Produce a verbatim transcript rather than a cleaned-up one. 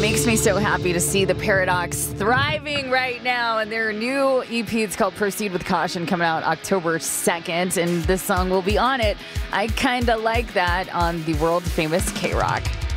Makes me so happy to see the Paradox thriving right now, and their new E P, it's called Proceed with Caution, coming out October second, and this song will be on it. I kind of like that on the world famous K-Rock.